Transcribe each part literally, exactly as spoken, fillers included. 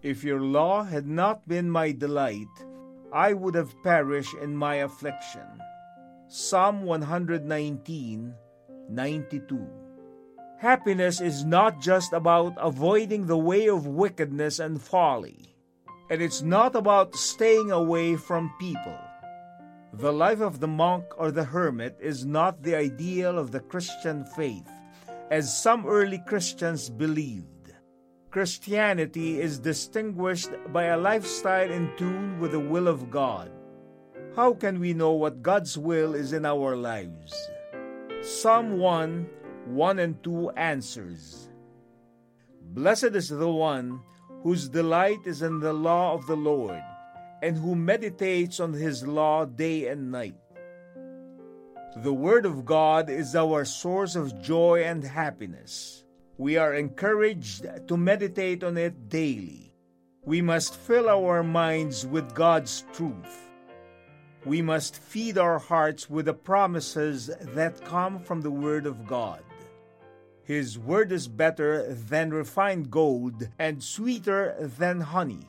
If your law had not been my delight, I would have perished in my affliction. Psalm one nineteen, ninety-two. Happiness is not just about avoiding the way of wickedness and folly, and it's not about staying away from people. The life of the monk or the hermit is not the ideal of the Christian faith, as some early Christians believed. Christianity is distinguished by a lifestyle in tune with the will of God. How can we know what God's will is in our lives? Psalm one, one and two answers. Blessed is the one whose delight is in the law of the Lord, and who meditates on his law day and night. The Word of God is our source of joy and happiness. We are encouraged to meditate on it daily. We must fill our minds with God's truth. We must feed our hearts with the promises that come from the Word of God. His Word is better than refined gold and sweeter than honey.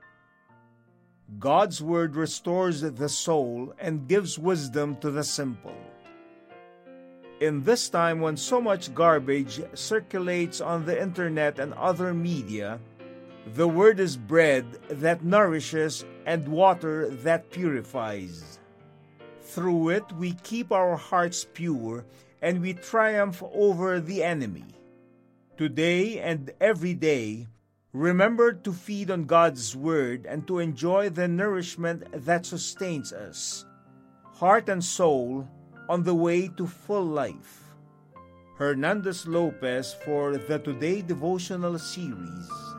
God's Word restores the soul and gives wisdom to the simple. In this time when so much garbage circulates on the internet and other media, the Word is bread that nourishes and water that purifies. Through it, we keep our hearts pure and we triumph over the enemy. Today and every day, remember to feed on God's Word and to enjoy the nourishment that sustains us, heart and soul, on the way to full life. Hernandez Lopez for the Today Devotional Series.